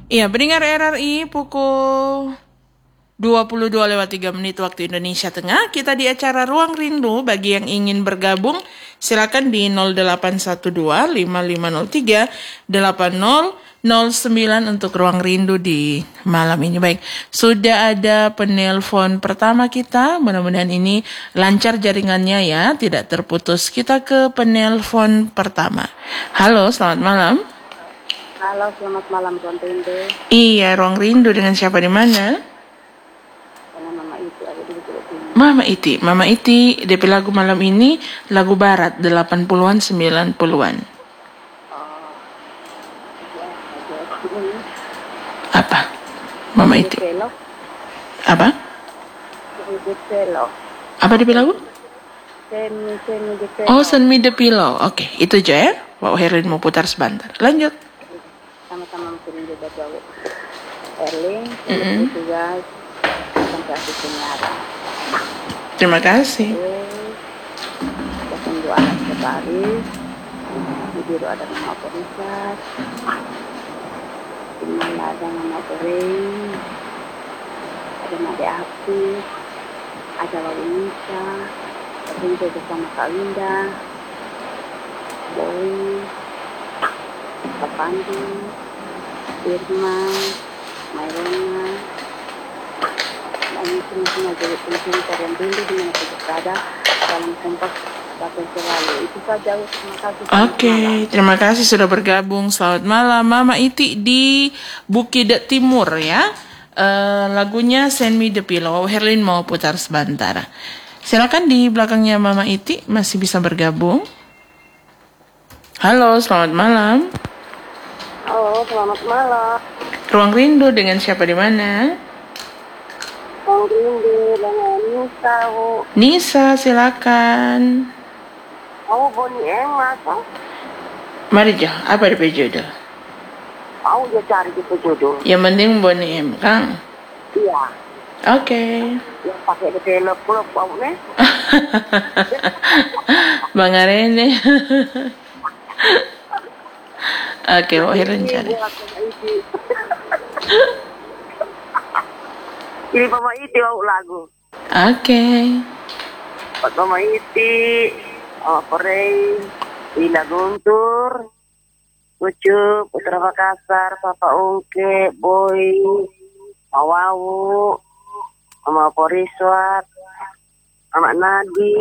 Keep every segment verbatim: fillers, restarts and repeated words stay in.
Iya, pendengar R R I pukul dua puluh dua lewat tiga menit waktu Indonesia Tengah. Kita di acara Ruang Rindu. Bagi yang ingin bergabung, silakan di nol delapan satu dua lima lima nol tiga delapan nol nol sembilan untuk Ruang Rindu di malam ini. Baik, sudah ada penelpon pertama kita. Mudah-mudahan ini lancar jaringannya ya, tidak terputus. Kita ke penelpon pertama. Halo, selamat malam. Halo, selamat malam Ruang Rindu. Iya, Ruang Rindu dengan siapa di mana? Dengan Mama Iti, ada di Bukit Timur. Mama Iti, Mama Iti, D P lagu malam ini lagu barat delapan puluhan sembilan puluhan. Oh, ya, ada ini. Apa? Mama Iti. Pelo, Apa? di pelo. Apa D P lagu? Semi, semi di pelo. Oh, Send Me the Pillow. Oke, itu aja ya. Wow, Herlin mau putar sebentar. Lanjut. Sama-sama mungkin juga jauh. Erling, Mm-mm. juga sampai akhir penyiaran. Terima kasih. Kita tunggu anak ke Paris. Di biru ada nama Porisat. Di mana ada nama Goreng. Ada Made Api. Ada Wawi Nisa. Terima bersama Kak Winda. Boy. Kak Pandi. Irma. Mairona. Dan semua jadi penting kalian dulu di mana saja berada dalam kompas sampai selalu. Itu saja. Terima kasih. Oke, terima kasih sudah bergabung. Selamat malam, Mama Iti di Bukit Timur ya. Eh, lagunya Send Me the Pillow. Herlin mau putar sebentar. Silakan di belakangnya Mama Iti masih bisa bergabung. Halo, selamat malam. Halo, selamat malam. Ruang Rindu dengan siapa di mana? Ruang Rindu dengan Nisa. Nisa, silakan. Mau Boni M masa? Mari Jo, apa di judul? Mau dia cari gitu judul. Yang penting Bonnie M, Kang. Iya. Oke. Yang pakai di telep pulak bau nih. Bang Arene. Oke, mau Herlin cari. Ini Mama Iti mau lagu. Oke. Buat Mama Iti, Mama Korei, Ina Guntur, Ucup, Putra Makassar, Papa Ungke, Boy, Mawawu, Mama Poriswat, Mama Nadi,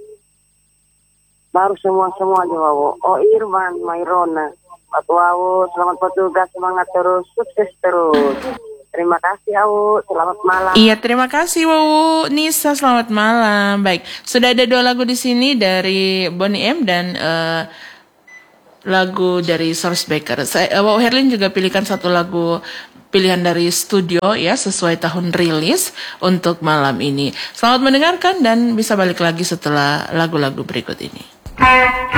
baru semua-semua aja Wawu. Oh Irman, Mairona, Pak Wawu, selamat bertugas, semangat terus, sukses terus. Terima kasih Awu, selamat malam. Iya, terima kasih Wawu. Nisa, selamat malam. Baik, sudah ada dua lagu di sini dari Bonnie M dan uh, lagu dari Source Baker. Saya, uh, Wawu Herlin juga pilihkan satu lagu pilihan dari studio ya, sesuai tahun rilis untuk malam ini. Selamat mendengarkan dan bisa balik lagi setelah lagu-lagu berikut ini.